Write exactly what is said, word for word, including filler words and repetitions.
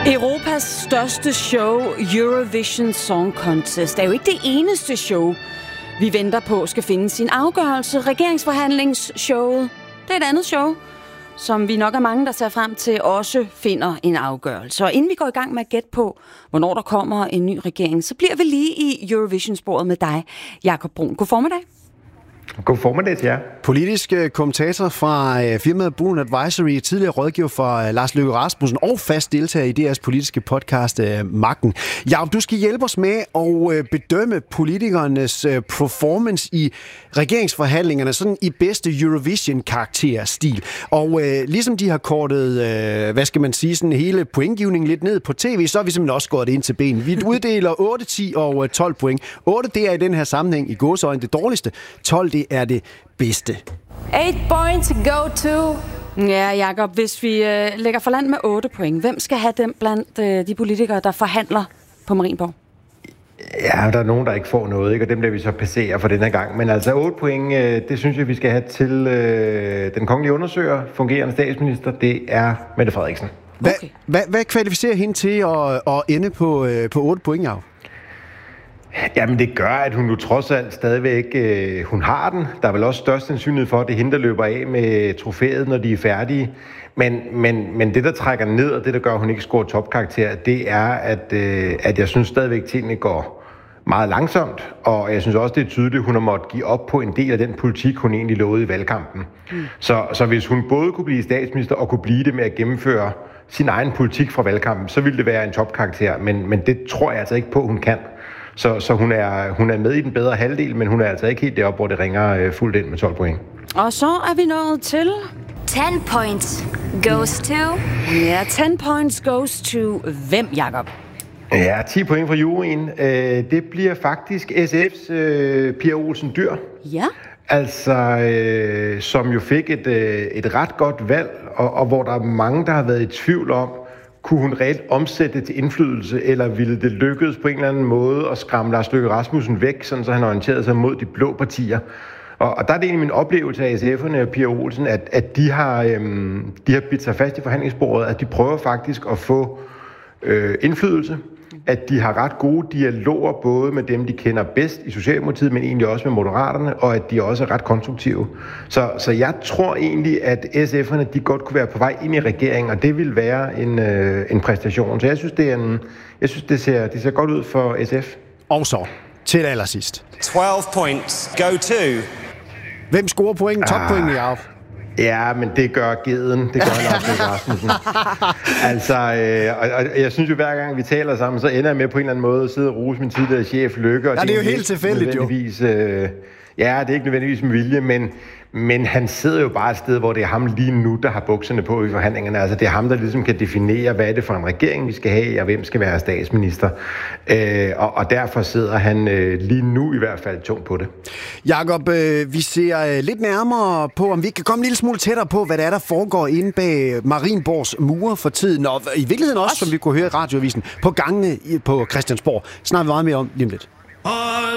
Europas største show, Eurovision Song Contest, er jo ikke det eneste show, vi venter på skal finde sin afgørelse. Regeringsforhandlingsshowet, det er et andet show, som vi nok er mange, der ser frem til, også finder en afgørelse. Og inden vi går i gang med at gætte på, hvornår der kommer en ny regering, så bliver vi lige i Eurovision-sporet med dig, Jakob Brun. God formiddag. God formiddag til jer. Politisk kommentator fra firmaet Brun Advisory, tidligere rådgiver for Lars Løkke Rasmussen og fast deltager i D R's politiske podcast Magten. Jakob, du skal hjælpe os med at bedømme politikernes performance i regeringsforhandlingerne, sådan i bedste Eurovision-karakterstil. Og øh, ligesom de har kortet, øh, hvad skal man sige, sådan hele pointgivningen lidt ned på tv, så har vi simpelthen også gået ind til benen. Vi uddeler otte, ti og tolv point. otte, det er i den her sammenhæng i gåseøjne det dårligste. tolv, det er det bedste. eight points go to... Ja, Jakob, hvis vi øh, lægger for land med otte point, hvem skal have dem blandt øh, de politikere, der forhandler på Marienborg? Ja, der er nogen, der ikke får noget, ikke? Og dem bliver vi så passere for denne gang. Men altså otte point, øh, det synes jeg, vi skal have til øh, den kongelige undersøger, fungerende statsminister, det er Mette Frederiksen. Hvad, Okay. hvad, hvad kvalificerer hende til at, at ende på, øh, på otte point, Jakob? Jamen det gør, at hun nu trods alt stadigvæk, øh, hun har den. Der er vel også størst sandsynlighed for, at det er hende, der løber af med trofæet, når de er færdige. Men, men, men det, der trækker ned, og det, der gør, at hun ikke scorer topkarakter, det er, at, øh, at jeg synes stadigvæk, at tingene går meget langsomt. Og jeg synes også, det er tydeligt, at hun har måttet give op på en del af den politik, hun egentlig lovede i valgkampen. Mm. Så, så hvis hun både kunne blive statsminister og kunne blive det med at gennemføre sin egen politik fra valgkampen, så ville det være en topkarakter. Men, men det tror jeg altså ikke på, hun kan. Så, så hun, er, hun er med i den bedre halvdel, men hun er altså ikke helt deroppe, hvor det ringer øh, fuldt ind med tolv point. Og så er vi nået til... ten points goes to... Ja, ten points goes to hvem, Jakob? Ja, ti point fra juryen. Øh, det bliver faktisk S F's øh, Pia Olsen Dyhr. Ja. Altså, øh, som jo fik et, øh, et ret godt valg, og, og hvor der er mange, der har været i tvivl om, kunne hun reelt omsætte det til indflydelse, eller ville det lykkedes på en eller anden måde at skræmme Lars Løkke Rasmussen væk, sådan så han orienterede sig mod de blå partier. Og, og der er det egentlig min oplevelse af S F'erne og Pia Olsen, at, at de, har, øhm, de har bidt sig fast i forhandlingsbordet, at de prøver faktisk at få øh, indflydelse, at de har ret gode dialoger, både med dem, de kender bedst i Socialdemokratiet, men egentlig også med Moderaterne, og at de også er ret konstruktive. Så, så jeg tror egentlig, at S F'erne de godt kunne være på vej ind i regeringen, og det vil være en, øh, en præstation. Så jeg synes, det, er en, jeg synes det, ser, det ser godt ud for S F. Og så til allersidst. twelve points go to... Hvem scorer point? Toppointene, Jakob? Ja, men det gør geden. Det gør Lars Løkke Rasmussen. Altså, øh, og, og jeg synes jo, hver gang vi taler sammen, så ender jeg med på en eller anden måde at sidde og rose min tidligere chef Løkke. Og ja, det er jo helt tilfældigt, jo. Øh, ja, det er ikke nødvendigvis med vilje, men, men han sidder jo bare et sted, hvor det er ham lige nu, der har bukserne på i forhandlingerne. Altså, det er ham, der ligesom kan definere, hvad er det for en regering, vi skal have, og hvem skal være statsminister. Øh, og, og derfor sidder han øh, lige nu i hvert fald tungt på det. Jakob, øh, vi ser øh, lidt nærmere på, om vi kan komme en lille smule tættere på, hvad det er, der foregår inde bag Marienborgs mure for tiden. Og i virkeligheden også, som vi kunne høre i radioavisen, på gangene på Christiansborg. Snakker vi meget mere om lige om lidt.